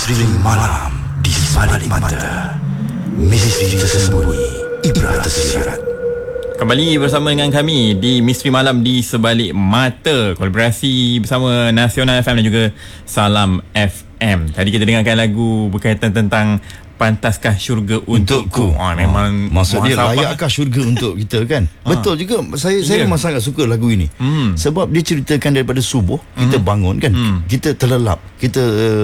Misteri malam di sebalik mata. Misteri tersembunyi, ibrah tersirat. Kembali bersama dengan kami di Misteri Malam di Sebalik Mata, kolaborasi bersama Nasional FM dan juga Salam FM. Tadi kita dengarkan lagu berkaitan tentang pantaskah syurga untukku. Memang maksud dia layakkah syurga untuk kita kan? Betul juga. Saya memang sangat suka lagu ini. Sebab dia ceritakan daripada subuh kita bangun kan. Kita terlelap, kita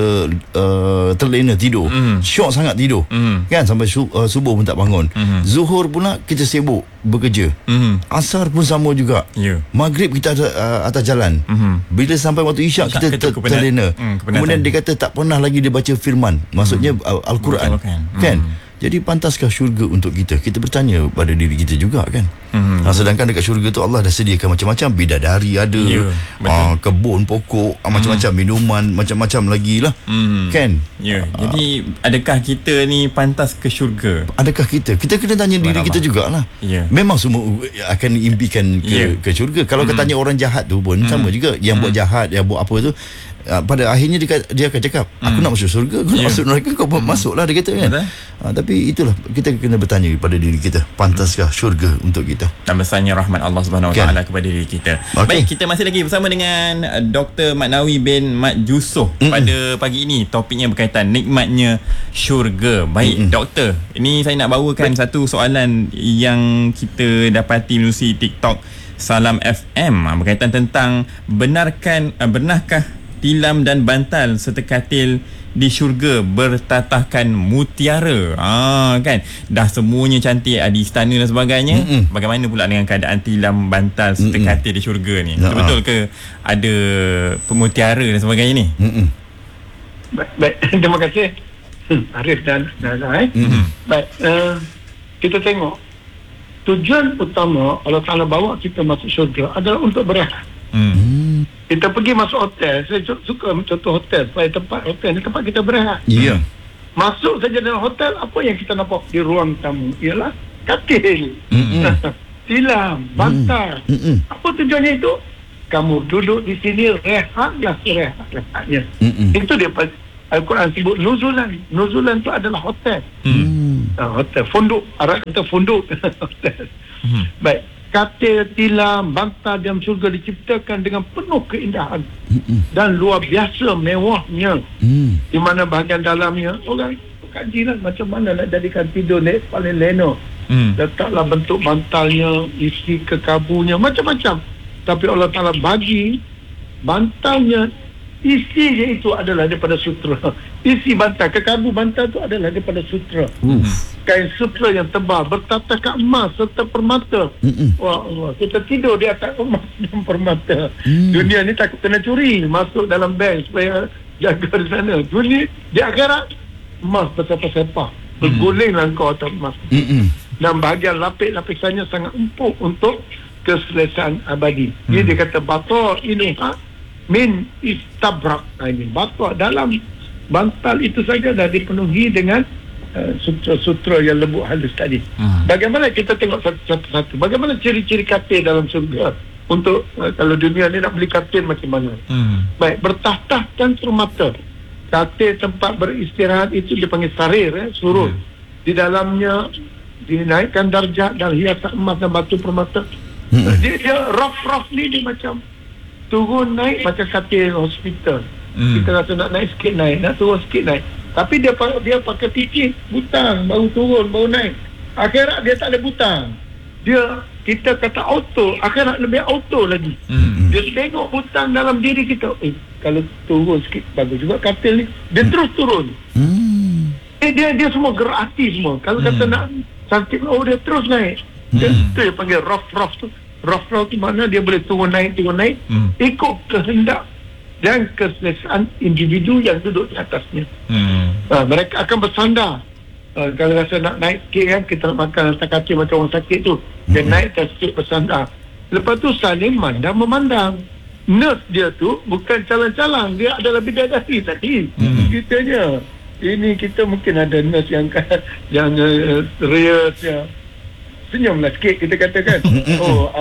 terlena tidur. Syok sangat tidur. Kan sampai subuh pun tak bangun. Zuhur pula kita sibuk bekerja. Asar pun sama juga. Maghrib kita atas jalan. Bila sampai waktu isyak kita terlena. Kemudian dia kata tak pernah lagi dia baca firman. Maksudnya Al-Quran. Kan? Jadi pantaskah syurga untuk kita? Kita bertanya pada diri kita juga kan. Sedangkan dekat syurga tu Allah dah sediakan macam-macam. Bidadari ada, kebun pokok, macam-macam minuman, macam-macam lagi lah. Kan? Jadi adakah kita ni pantas ke syurga? Adakah kita kena tanya diri kita jugalah. Memang semua akan impikan ke syurga. Kalau kita tanya orang jahat tu pun sama juga. Yang buat jahat, yang buat apa tu, pada akhirnya dia akan cakap aku nak masuk syurga, aku nak masuk neraka, kau masuklah, dia kata kan. Tapi itulah, kita kena bertanya pada diri kita, pantaskah syurga untuk kita, dan besarnya rahmat Allah Subhanahu Wa Taala kepada diri kita. Baik, kita masih lagi bersama dengan Dr. Mat Nawi bin Mat Yusof pada pagi ini. Topiknya berkaitan nikmatnya syurga. Baik, doktor, ini saya nak bawakan satu soalan yang kita dapati melalui TikTok Salam FM berkaitan tentang benarkah tilam dan bantal serta katil di syurga bertatahkan mutiara? Kan dah semuanya cantik, ada istana dan sebagainya. Bagaimana pula dengan keadaan tilam, bantal serta katil di syurga ni? Betul ke ada pemutiara dan sebagainya ni? Baik, terima kasih Arif dan Nazai. Baik, kita tengok tujuan utama Allah Ta'ala bawa kita masuk syurga adalah untuk berehat. Kita pergi masuk hotel, saya suka contoh hotel, supaya hotel ni tempat kita berehat. Masuk saja dalam hotel, apa yang kita nampak di ruang tamu ialah katil, tilam, bantal. Apa tujuannya itu? Kamu duduk di sini, rehatlah serehat-rehatnya. Itu dia Al-Quran sebut nuzulan. Nuzulan itu adalah hotel. Hotel, funduk, Arab kata funduk. Hotel. Baik, katil, tilam, bantal dalam syurga diciptakan dengan penuh keindahan dan luar biasa mewahnya. Di mana bahagian dalamnya orang kajilah macam mana nak jadikan tidur ni paling leno. Letaklah bentuk bantalnya, isi kekabunya, macam-macam. Tapi Allah Ta'ala bagi bantalnya, isinya itu adalah daripada sutra. Isi bantal, kekabu bantal itu adalah daripada sutra. Kain sutra yang tebal, bertatahkan emas serta permata. Wah Allah, kita tidur di atas emas dan permata. Dunia ni takut kena curi, masuk dalam bank supaya jaga di sana. Dunia di akhirat, emas bersepah-sepah, bergulinglah kau atas emas. Dan bahagian lapis-lapisannya sangat empuk untuk keselesaan abadi. Dia kata bata ini min istabrak. Ini bata dalam bantal itu saja dah dipenuhi dengan sutra-sutra yang lembut halus tadi. Bagaimana kita tengok satu-satu, bagaimana ciri-ciri katil dalam surga untuk kalau dunia ni nak beli katil macam mana. Baik, bertahtahkan permata. Katil tempat beristirahat itu dipanggil sarir, surut. Di dalamnya dinaikkan darjat dan hiasan emas dan batu permata. Dia rough ni dia macam turun naik macam katil hospital. Kita rasa nak naik sikit naik, nak turun sikit naik. Tapi dia pakai titik butang, baru turun, baru naik. Akhirat dia tak ada butang. Kita kata auto, akhirat lebih auto lagi. Dia tengok butang dalam diri kita. Kalau turun sikit bagus juga katil ni. Dia terus turun. Dia semua gerak hati semua. Kalau kata nak sakit, dia terus naik. Itu dia panggil rough tu. Rough tu mana dia boleh turun naik ikut kehendak dan keselesaan individu yang duduk di atasnya. Mereka akan bersandar. Kalau rasa nak naik sikit kan, kita nak makan atas kaki macam orang sakit tu, dia naik sikit bersandar. Lepas tu saling memandang. Nurse dia tu bukan calang-calang, dia adalah bidadari tadi. Kitanya ini kita mungkin ada nurse yang serius, yang senyumlah sikit kita katakan.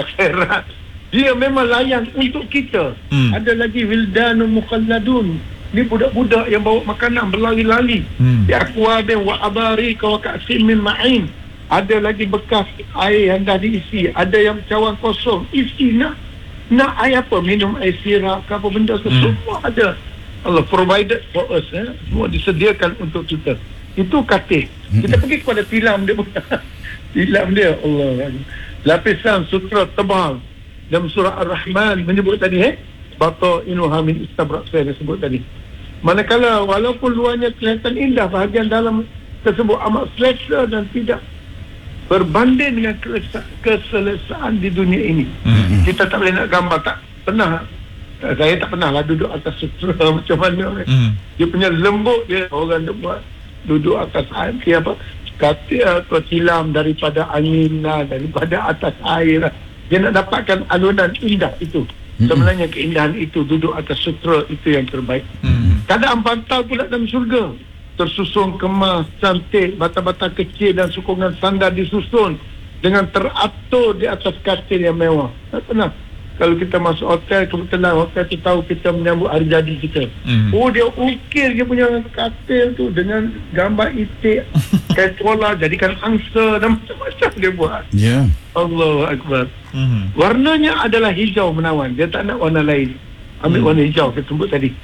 Akhirat dia memang layan untuk kita. Ada lagi wildanun mukhalladun, Ni budak-budak yang bawa makanan berlari-lari. Di akwabin wa abari wa ka'sin min ma'in. Ada lagi bekas air yang dah diisi, ada yang cawan kosong, isi nak air apa, minum air sirap ke apa benda tu, semua ada. Allah provided for us, semua disediakan untuk kita. Itu katil. Kita pergi kepada tilam dia bukan. Tilam dia, Allah, lapisan sutra tebal. Dalam surah Ar-Rahman menyebut tadi, bata inuha min istabrak, saya sebut tadi. Manakala walaupun luarnya kelihatan indah, bahagian dalam tersebut amat selesa dan tidak berbanding dengan keselesaan di dunia ini. Kita tak boleh nak gambar, tak pernah. Saya tak pernah lah duduk atas sutra macam mana. Dia punya lembut dia, orang dia buat duduk atas air apa, katil atau tilam daripada angin lah, daripada atas air lah. Dia nak dapatkan alunan indah itu. Sebenarnya keindahan itu duduk atas sutra itu yang terbaik. Keadaan bantal pula dalam syurga, tersusun kemas, cantik, bata-bata kecil dan sokongan sandal disusun dengan teratur di atas katil yang mewah. Tak pernah. Kalau kita masuk hotel, kebetulan hotel tu tahu kita menyambut hari jadi kita. Dia ukir dia punya katil tu dengan gambar itik, ketola, jadikan angsa dan macam-macam dia buat. Allahu Akbar. Warnanya adalah hijau menawan. Dia tak nak warna lain. Ambil warna hijau kita sebut tadi.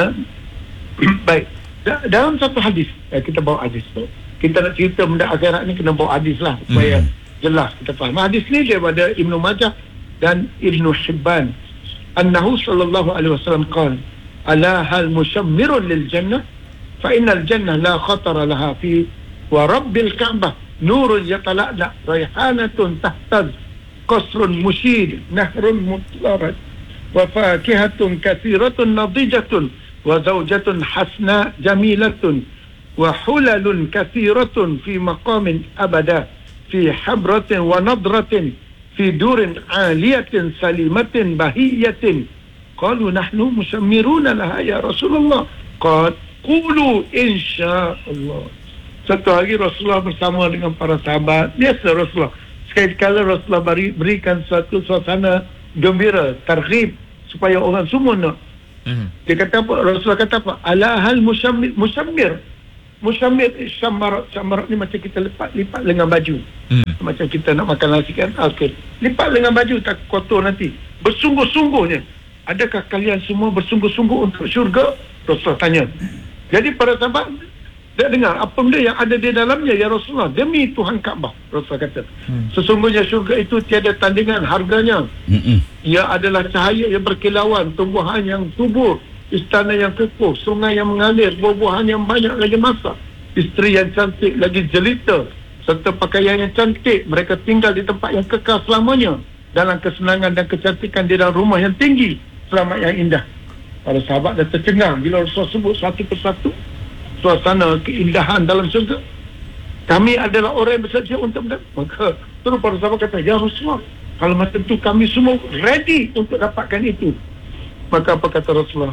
Baik. Dalam satu hadis, kita bawa hadis tu. Kita nak cerita benda akhirat ni kena bawa hadis lah supaya jelas kita faham. Hadis ni daripada Ibnu Majah dan Ibnu Hibban. Annahu sallallahu alaihi wasallam qala, ala hal mushammirun lil jannah fa innal jannah la khatara laha fi wa rabbil ka'bah nurun yatala'la raihanatun tahtaz qasrun mushid nahrun mutlarat wa fakihatun kathiratun nadijatun wa zawjatun hasna jamilatun wa hulalun kathiratun fi maqamin abada fi habratin wa nadratin fi durin aliyatin salimatin bahiyatin. Qalu nahnu musammiruna laha ya Rasulullah. Qulu insyaallah. Satu hari Rasulullah bersama dengan para sahabat. Biasa Rasulullah, sekali-kala Rasulullah berikan suatu suasana gembira, targhib, supaya orang semua nak. Dia kata apa? Rasulullah kata apa? Ala hal musammir. Musammir syamarat ni macam kita lipat lengan baju. Macam kita nak makan nasi kan, lipat lengan baju tak kotor nanti. Bersungguh-sungguhnya. Adakah kalian semua bersungguh-sungguh untuk syurga? Rasulullah tanya. Jadi para sahabat dia dengar apa benda yang ada di dalamnya ya Rasulullah, demi Tuhan Kaabah. Rasulullah kata, sesungguhnya syurga itu tiada tandingan harganya. Ia adalah cahaya yang berkilauan, tumbuhan yang subur, istana yang kokoh, sungai yang mengalir, buah-buahan yang banyak lagi masak, isteri yang cantik lagi jelita, serta pakaian yang cantik. Mereka tinggal di tempat yang kekal selamanya, dalam kesenangan dan kecantikan di dalam rumah yang tinggi, selamat yang indah. Para sahabat dah tercengang bila Rasulullah sebut satu persatu suasana keindahan dalam syurga. Kami adalah orang yang bersedia untuk maka terus para sahabat kata, ya Rasulullah, kalau macam tu kami semua ready untuk dapatkan itu. Maka apa kata Rasulullah?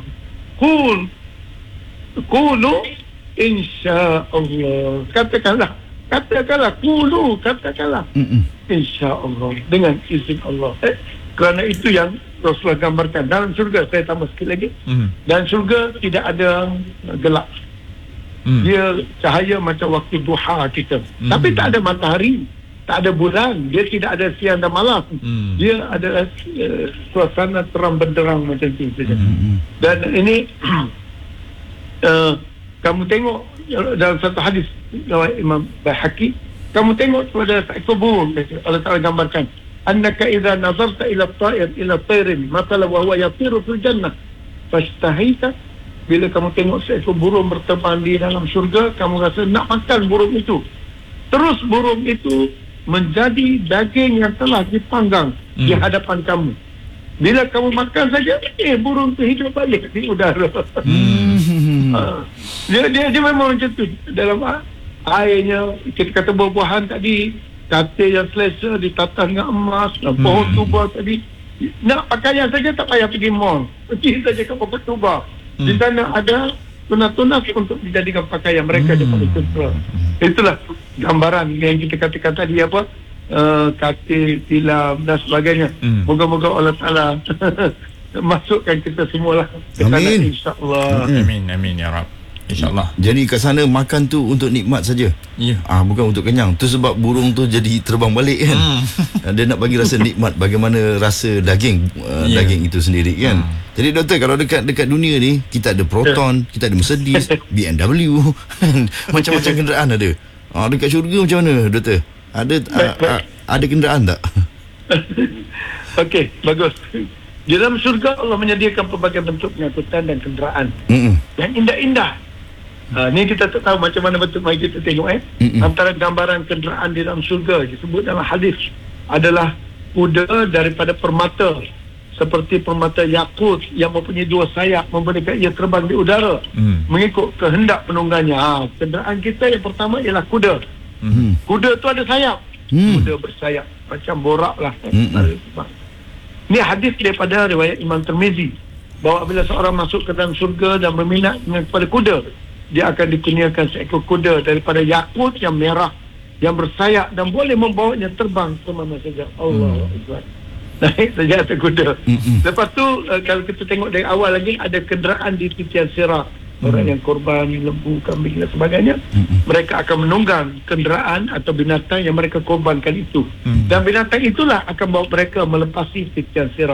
Qulu insyaallah. Katakanlah insyaallah, dengan izin Allah. Kerana itu yang Rasulullah gambarkan dalam syurga. Saya tambah sikit lagi. Dan syurga tidak ada gelap. Dia cahaya macam waktu duha kita. Tapi tak ada matahari, tak ada bulan, dia tidak ada siang dan malam. Dia adalah suasana terang benderang macam itu saja. Dan ini kamu tengok dalam satu hadis Imam Baihaqi, kamu tengok pada seekor burung, Allah Ta'ala gambarkan, annaka idza nazarta ila tayrin mathala wa huwa yatiru fil jannah fashtahita. Bila kamu tengok seekor burung berterbang di dalam syurga, kamu rasa nak makan burung itu. Terus burung itu menjadi daging yang telah dipanggang di hadapan kamu. Bila kamu makan saja, burung itu hidup balik di udara. Dia memang macam tu. Dalam airnya, kita kata buah-buahan tadi, katil yang selesa ditata dengan emas, pohon tuba tadi. Nak pakaian saja tak payah pergi mall, pergi saja ke pohon tuba. Di sana ada tunas-tunas untuk dijadikan pakaian mereka daripada sutra. Itulah gambaran yang kita katakan tadi, apa, katil, tilam dan sebagainya. Moga-moga Allah Ta'ala masukkan kita semua lah ke sana, Amin. insya-Allah. Amin ya Rab. InsyaAllah. Jadi kat sana makan tu untuk nikmat saja. Ya. Bukan untuk kenyang. Tu sebab burung tu jadi terbang balik kan. Dia nak bagi rasa nikmat, bagaimana rasa daging daging itu sendiri kan. Jadi doktor, kalau dekat dunia ni kita ada Proton, kita ada Mercedes, BMW, macam-macam kenderaan ada. Dekat syurga macam mana doktor? Ada kenderaan tak? Okey, bagus. Di dalam syurga Allah menyediakan pelbagai bentuk pengangkutan dan kenderaan yang indah-indah. Ni kita tak tahu macam mana bentuk, mari kita tengok antara gambaran kenderaan di dalam syurga disebut dalam hadis adalah kuda daripada permata, seperti permata yakut yang mempunyai 2 sayap, membolehkan ia terbang di udara mengikut kehendak penunggannya. Kenderaan kita yang pertama ialah kuda. Kuda tu ada sayap. Kuda bersayap macam borak lah. Ini hadis daripada riwayat Imam Tirmizi, bahawa bila seorang masuk ke dalam syurga dan berminat dengan kepada kuda, dia akan dikurniakan seekor kuda daripada yakut yang merah yang bersayap dan boleh membawanya terbang ke mana saja. Allahu Akbar. Naik saja atas kuda. Lepas tu kalau kita tengok dari awal lagi, ada kenderaan di titian sirat. Orang yang korban lembu, kambing dan sebagainya, mereka akan menunggang kenderaan atau binatang yang mereka korbankan itu. Dan binatang itulah akan bawa mereka melepasi titian sirat.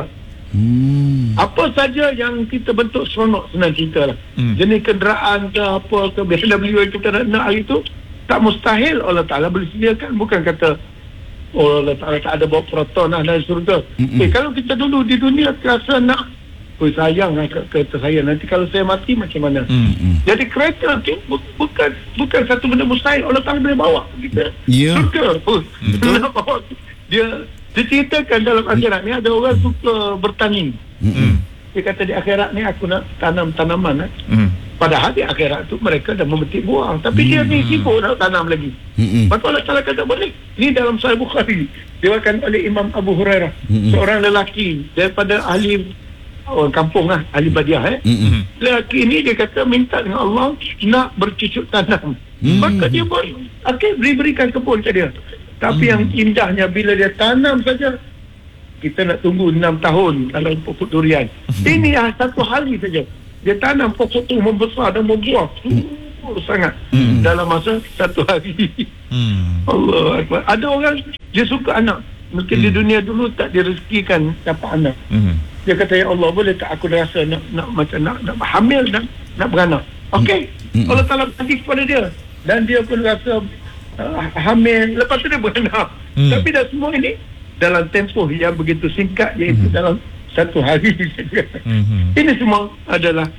Apa saja yang kita bentuk seronok, senang cerita lah. Jenis kenderaan ke apa ke, BMW yang kita nak hari tu, tak mustahil Allah Ta'ala boleh sediakan. Bukan kata Allah Ta'ala tak ada bawa Proton lah dari surga. Kalau kita dulu di dunia terasa nak sayang lah kereta saya, nanti kalau saya mati macam mana. Jadi kereta tu bukan satu benda mustahil. Allah Ta'ala boleh bawa kita surga. Betul. Dia diceritakan dalam akhirat ni, ada orang suka bertani. Dia kata di akhirat ni aku nak tanam tanaman. Padahal di akhirat tu mereka dah memetik buah, tapi dia ni sibuk nak tanam lagi. Maka Allah Ta'ala kata boleh. Ini dalam Sahih Bukhari, diriwayatkan oleh Imam Abu Hurairah, seorang lelaki daripada ahli orang kampung lah, ahli Badiah. Lelaki ni dia kata minta dengan Allah nak bercucuk tanam. Maka dia berikan kebun ke dia. Tapi yang indahnya bila dia tanam saja, kita nak tunggu 6 tahun dalam pokok durian. Ini satu hari saja dia tanam pokok tu membesar dan membuah sangat dalam masa satu hari. Allah Akbar. Ada orang dia suka anak, mungkin di dunia dulu tak direzekikan dapat anak. Dia kata, ya Allah, boleh tak aku rasa nak hamil dan nak beranak. Okey, Allah Ta'ala bagi kepada dia dan dia pun rasa hamil, lepas tu dia beranak. Tapi dah semua ini dalam tempoh yang begitu singkat, iaitu dalam satu hari saja. Ini semua adalah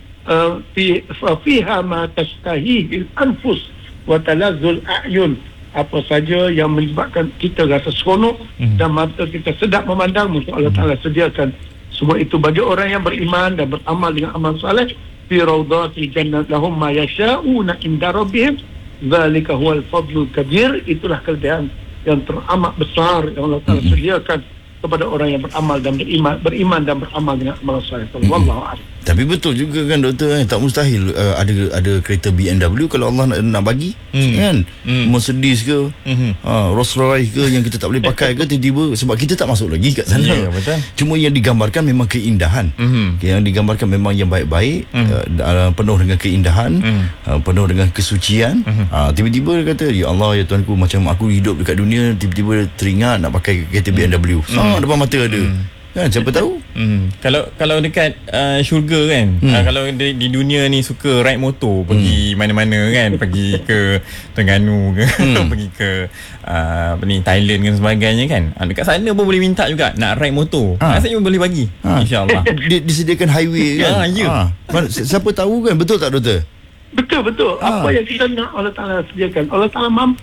fiha ma tashtahi al-anfus wa talazzul a'yun. Apa saja yang menyebabkan kita rasa seronok dan mata kita sedap memandang, maka Allah Ta'ala sediakan semua itu bagi orang yang beriman dan beramal dengan amal saleh. Fi rawdati jannat lahum ma yasha'una inda rabbihim, zalika huwal fadlul kabir. Itulah kelebihan yang teramat besar yang Allah Ta'ala sediakan kepada orang yang beriman dan beramal dengan amal saleh. Wallahu a'lam. Tapi betul juga kan doktor, tak mustahil ada kereta BMW kalau Allah nak bagi kan. Mercedes ke Rolls Royce ke yang kita tak boleh pakai ke, tiba-tiba sebab kita tak masuk lagi kat sana. Betul. Cuma yang digambarkan memang keindahan. Yang digambarkan memang yang baik-baik, penuh dengan keindahan, penuh dengan kesucian. Tiba-tiba dia kata, ya Allah, ya Tuanku, macam aku hidup dekat dunia, tiba-tiba teringat nak pakai kereta BMW. Depan mata ada. Kan, siapa tahu? Kalau dekat syurga kan, kalau di dunia ni suka ride motor, pergi mana-mana kan, pergi ke Terengganu ke, pergi ke Thailand dan sebagainya kan, dekat sana pun boleh minta juga nak ride motor. Rasanya boleh bagi, insyaAllah. Disediakan highway kan. Siapa tahu kan, betul tak doktor? Betul. Apa yang kita nak Allah Ta'ala sediakan. Allah Ta'ala mampu.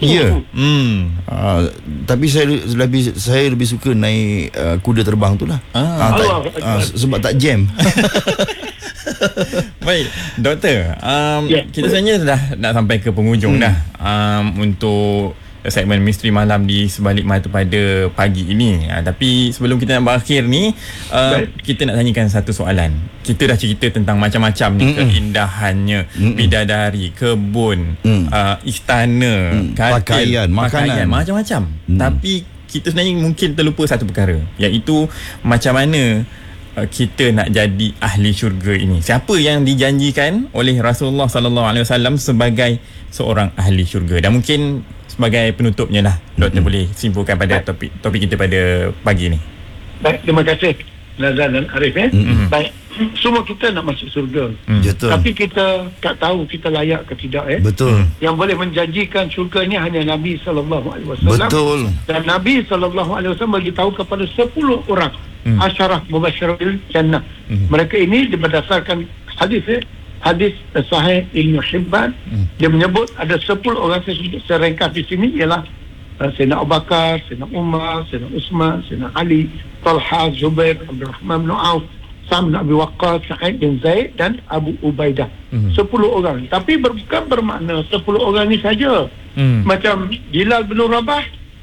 Tapi saya lebih suka naik kuda terbang tu lah. Sebab tak jam. Baik, doktor, kita sebenarnya dah nak sampai ke penghujung dah untuk segmen Misteri Malam di Sebalik Mata pada pagi ini. Tapi sebelum kita nak berakhir ni, kita nak tanyakan satu soalan. Kita dah cerita tentang macam-macam ni, keindahannya, bidadari, kebun, istana, pakaian, makanan, macam-macam. Tapi kita sebenarnya mungkin terlupa satu perkara, iaitu macam mana kita nak jadi ahli syurga ini? Siapa yang dijanjikan oleh Rasulullah sallallahu alaihi wasallam sebagai seorang ahli syurga? Dan mungkin sebagai penutupnya lah, Doktor boleh simpulkan pada topik kita pada pagi ni. Baik, terima kasih Nazan dan Arif. Baik, semua kita nak masuk surga. Betul. Tapi kita tak tahu kita layak ke tidak. Betul. Yang boleh menjanjikan syurga ni hanya Nabi SAW. Betul. Dan Nabi SAW beritahu kepada 10 orang asyarah mubasyirin jannah. Mereka ini berdasarkan hadis hadis sahih Ibn Hibban. Dia menyebut ada 10 orang, saya ringkas di sini, ialah Sayyidina Abu Bakar, Sayyidina Umar, Sayyidina Uthman, Sayyidina Ali, Talha, Zubair, Abdul Rahman bin Auf, Sa'd bin Abi Waqqas, Sa'id bin Zaid dan Abu Ubaidah. 10 orang. Tapi bukan bermakna 10 orang ni saja. Macam Bilal bin Rabah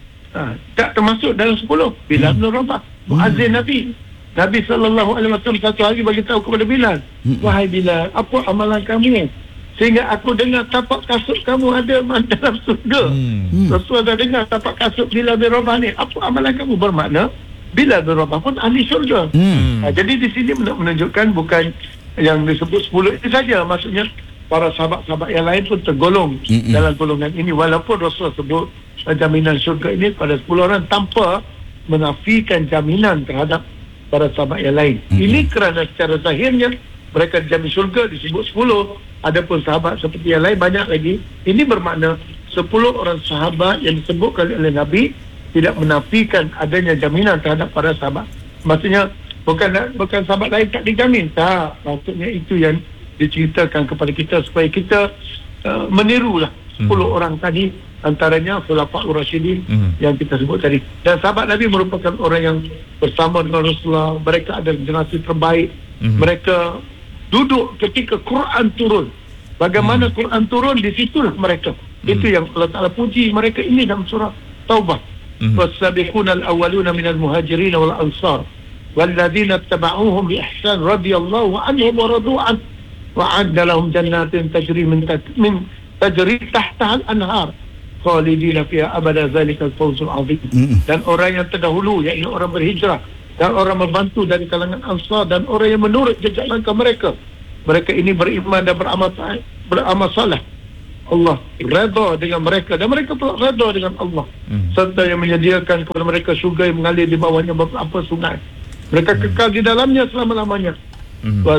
tak termasuk dalam 10. Bilal bin Rabah, muazzin Nabi. Nabi SAW satu hari bagi tahu kepada Bilal, wahai Bilal, apa amalan kamu sehingga aku dengar tapak kasut kamu ada dalam surga. Rasulullah dah dengar tapak kasut Bilal bin Rabah ni. Apa amalan kamu? Bermakna Bilal bin Rabah pun ahli syurga. Jadi di sini menunjukkan bukan yang disebut 10 itu saja. Maksudnya para sahabat-sahabat yang lain pun tergolong dalam golongan ini. Walaupun Rasulullah sebut jaminan syurga ini pada 10 orang tanpa menafikan jaminan terhadap para sahabat yang lain. Ini kerana secara zahirnya mereka dijamin syurga disebut 10. Adapun sahabat seperti yang lain banyak lagi. Ini bermakna 10 orang sahabat yang disebutkan oleh Nabi tidak menafikan adanya jaminan terhadap para sahabat. Maksudnya bukan sahabat lain tak dijamin. Tak. Maksudnya itu yang diceritakan kepada kita supaya kita menirulah 10 orang tadi, antaranya Khulafaur Rasyidin yang kita sebut tadi. Dan sahabat Nabi merupakan orang yang bersama dengan Rasulullah. Mereka adalah generasi terbaik. Mereka duduk ketika Quran turun. Bagaimana Quran turun, di situlah mereka. Itu yang Allah Ta'ala puji mereka ini dalam surah Taubah. Wasabiqunal awwaluna minal muhajirin wal ansar walladzina ittaba'uuhum bi ihsan radhiyallahu anhum wa radu an wa'adda lahum jannatin tajri min tajri tahtaha al-anhar khalidina fiha abada zalikal fawzul 'azim. Dan orang yang terdahulu, iaitu orang berhijrah dan orang membantu dari kalangan Ansar dan orang yang menurut jejak langkah mereka. Mereka ini beriman dan beramal saleh. Allah redha dengan mereka dan mereka pula redha dengan Allah. Serta yang menyediakan kepada mereka syurga yang mengalir di bawahnya beberapa sungai. Mereka kekal di dalamnya selama-lamanya. Wa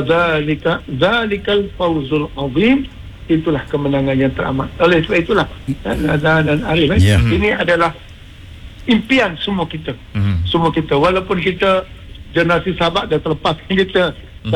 zalikal fawzul 'azim. Itulah kemenangan yang teramat. Oleh sebab itulah Nazan dan Arif, ini adalah impian semua kita. Semua kita, walaupun kita generasi sahabat dah terlepas, kita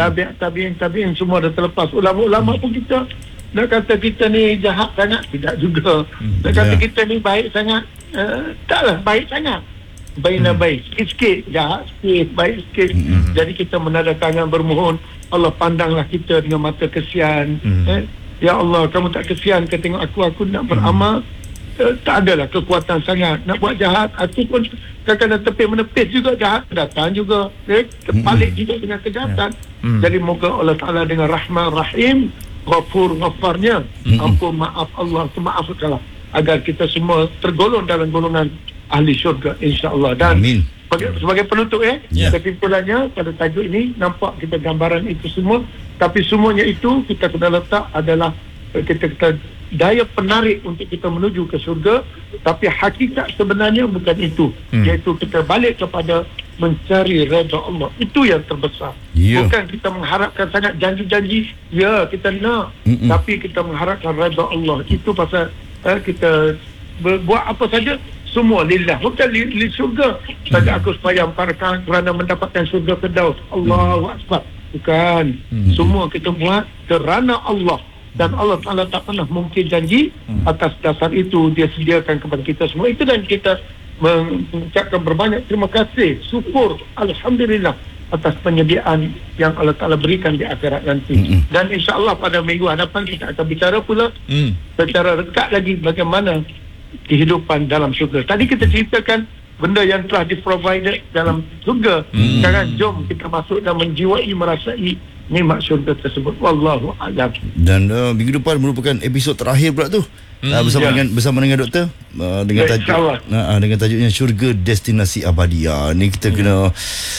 tabi'in semua dah terlepas. Ulama-ulama pun kita nak kata kita ni jahat sangat, tidak juga. Nak kata kita ni baik sangat, taklah baik sangat. Baik, sikit-sikit, jahat sikit, baik sikit. Jadi kita menada tangan bermohon, Allah pandanglah kita dengan mata kesian. Ya Allah, kamu tak kesian ke tengok aku nak beramal, tak adalah kekuatan sangat. Nak buat jahat, aku pun kadang-kadang menepis juga jahat, datang juga terbalik juga dengan kejahatan. Jadi moga Allah Ta'ala dengan Rahman Rahim, Ghafur Ghafarnya, ampun maaf Allah, maafkanlah, agar kita semua tergolong dalam golongan ahli syurga, insya-Allah. Dan sebagai penutup kesimpulannya pada tajuk ini, nampak kita gambaran itu semua, tapi semuanya itu kita kena letak adalah kita daya penarik untuk kita menuju ke syurga. Tapi hakikat sebenarnya bukan itu, iaitu kita balik kepada mencari redha Allah. Itu yang terbesar. Bukan kita mengharapkan sangat janji-janji, ya kita nak, tapi kita mengharapkan redha Allah. Itu pasal kita buat apa saja semua lillah, bukan li syurga saja. Aku semayang parkan kerana mendapatkan syurga Firdaus, Allahu Akbar. Bukan. Semua kita buat kerana Allah. Dan Allah Ta'ala tak pernah mungkin janji. Atas dasar itu dia sediakan kepada kita semua itu, dan kita mengucapkan berbanyak terima kasih, syukur, Alhamdulillah atas penyediaan yang Allah Ta'ala berikan di akhirat nanti. Dan insya-Allah pada minggu hadapan kita akan bicara pula secara dekat lagi bagaimana kehidupan dalam syurga. Tadi kita ceritakan benda yang telah di-provided dalam syurga. Sekarang jom kita masuk dan menjiwai, merasai nikmat syurga tersebut. Wallahu a'lam. Dan minggu depan merupakan episod terakhir pula tu. Bersama dengan doktor dengan dengan tajuknya syurga destinasi abadi. Ni kita kena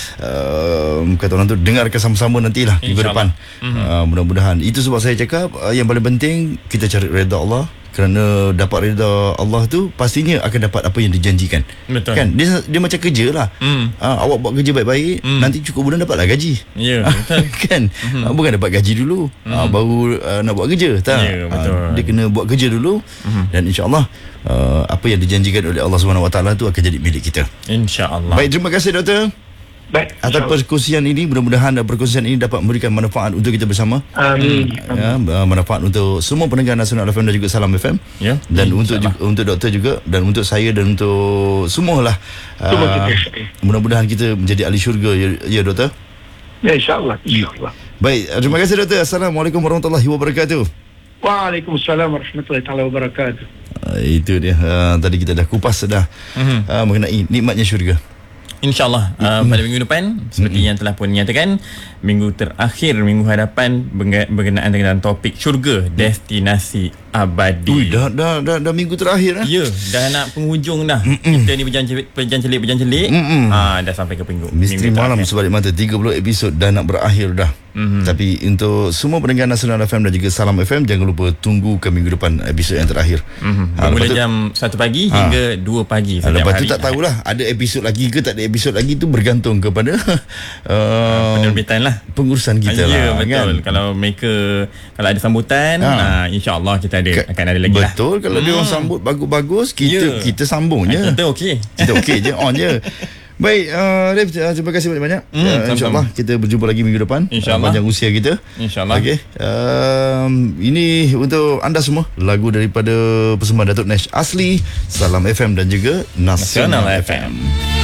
kata orang tu dengarkan sama-sama nantilah minggu depan. Mudah-mudahan. Itu sebab saya cakap yang paling penting kita cari redha Allah. Kerana dapat redha Allah tu pastinya akan dapat apa yang dijanjikan. Betul. Kan dia macam kerja lah. Awak buat kerja baik-baik, nanti cukup bulan dapatlah gaji. Ya, betul. Kan bukan dapat gaji dulu baru nak buat kerja. Tak. Betul. Dia kena buat kerja dulu dan insya-Allah apa yang dijanjikan oleh Allah Subhanahu Wa Taala tu akan jadi milik kita. Insya-Allah. Baik, terima kasih doktor. Baik, atas perkongsian ini, mudah-mudahan perkongsian ini dapat memberikan manfaat untuk kita bersama. Amin. Manfaat untuk semua pendengar Nasional FM dan juga Salam FM. Ya. Dan untuk doktor juga dan untuk saya dan untuk semualah. Mudah-mudahan kita menjadi ahli syurga ya doktor. Ya, insya-Allah. Baik, terima kasih doktor. Assalamualaikum warahmatullahi wabarakatuh. Waalaikumsalam warahmatullahi taala wabarakatuh. Itu dia. Tadi kita dah kupas mengenai nikmatnya syurga. InsyaAllah pada minggu depan seperti yang telah pun dinyatakan, minggu terakhir, minggu hadapan berkenaan dengan topik syurga destinasi abadi. Ui, dah minggu terakhir Ya, dah nak penghujung dah. Kita ni berjancelik. Dah sampai ke Misteri minggu Malam terakhir. Sebalik Mata 30 episod dah nak berakhir dah. Tapi untuk semua pendengar Nasional FM dan juga Salam FM, jangan lupa tunggu ke minggu depan episod yang terakhir. Bermula jam 1 pagi hingga 2 pagi setiap lepas hari. tu tak tahulah ada episod lagi ke tak ada episod lagi, tu bergantung kepada penerbitan lah, pengurusan kita ya, lah. betul. Kan? Kalau mereka ada sambutan, insya-Allah kita ada lagi lah. Betul. Kalau dia orang sambut bagus-bagus, kita sambung je. Kita okey. Kita okey je, on je. Baik, Rif, terima kasih banyak-banyak. InsyaAllah kita berjumpa lagi minggu depan. InsyaAllah. Panjang usia kita. InsyaAllah. Okey. Ini untuk anda semua, lagu daripada persembahan Datuk Nash Asli, Salam FM dan juga Nasional FM.